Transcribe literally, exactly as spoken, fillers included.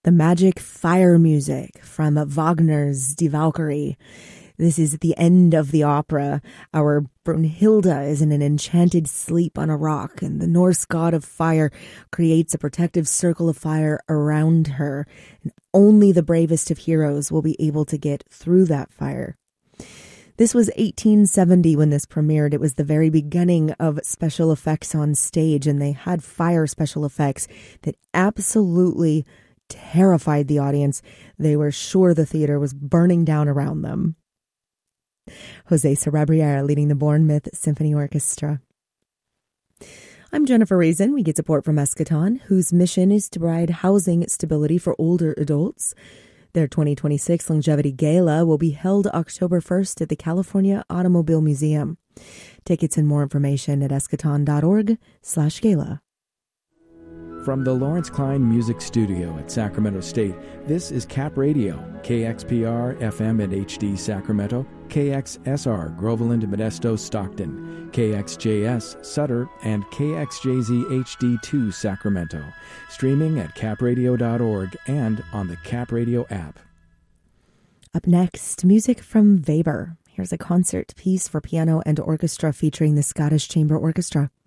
the magic fire music from Wagner's Die Valkyrie. This is at the end of the opera. Our Brunhilde is in an enchanted sleep on a rock, and the Norse god of fire creates a protective circle of fire around her. And only the bravest of heroes will be able to get through that fire. This was eighteen seventy when this premiered. It was the very beginning of special effects on stage, and they had fire special effects that absolutely terrified the audience. They were sure the theater was burning down around them. Jose Sarabriera leading the Bournemouth Symphony Orchestra. I'm Jennifer Reason. We get support from Eschaton, whose mission is to provide housing stability for older adults. Their twenty twenty-six Longevity Gala will be held October first at the California Automobile Museum. Tickets and more information at eschaton.org slash gala. From the Lawrence Klein Music Studio at Sacramento State, this is Cap Radio, K X P R F M and H D Sacramento, K X S R Groveland, Modesto, Stockton, K X J S Sutter, and K X J Z H D two Sacramento. Streaming at cap radio dot org and on the Cap Radio app. Up next, music from Weber. Here's a concert piece for piano and orchestra featuring the Scottish Chamber Orchestra.